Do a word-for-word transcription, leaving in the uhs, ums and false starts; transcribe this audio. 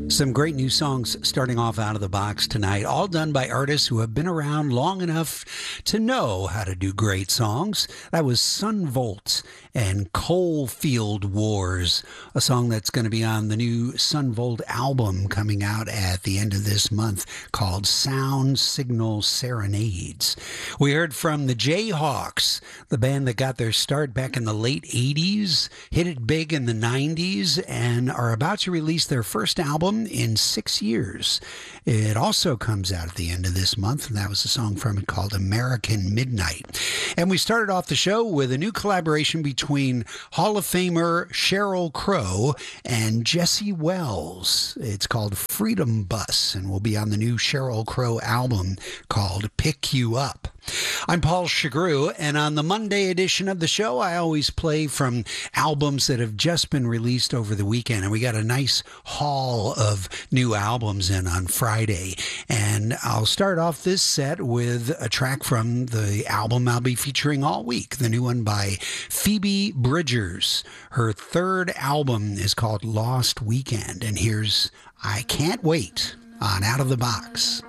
Some great new songs starting off out of the box tonight, all done by artists who have been around long enough to know how to do great songs. That was Sun Volt and Coalfield Wars, a song that's going to be on the new Sun Volt album coming out at the end of this month called Sound Signal Serenades. We heard from the Jayhawks, the band that got their start back in the late eighties, hit it big in the nineties, and are about to release their first album in six years. It also comes out at the end of this month, and that was a song from it called American Midnight. And we started off the show with a new collaboration between Hall of Famer Sheryl Crow and Jesse Wells. It's called Freedom Bus, and will be on the new Sheryl Crow album called Pick You Up. I'm Paul Chagru, and on the Monday edition of the show, I always play from albums that have just been released over the weekend, and we got a nice haul of new albums in on Friday. And I'll start off this set with a track from the album I'll be featuring all week, the new one by Phoebe Bridgers. Her third album is called Lost Weekend, and here's I Can't Wait on Out of the Box.